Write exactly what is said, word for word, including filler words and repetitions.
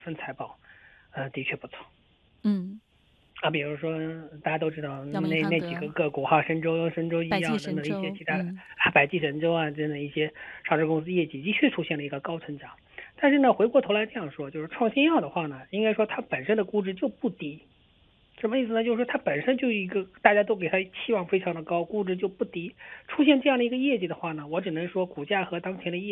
份财报，呃，的确不错。 嗯。 啊，比如说大家都知道药明那那几个康德。 个股哈，申洲申洲医百济药等等一些神州， 其他嗯。 啊，百济神州啊，等等一些上市公司业绩的确出现了一个高增长。但是呢，回过头来这样说，就是创新药的话呢，应该说它本身的估值就不低。什么意思呢？就是说它本身就一个大家都给它期望非常的高，估值就不低。出现这样的一个业绩的话呢，我只能说股价和当前的业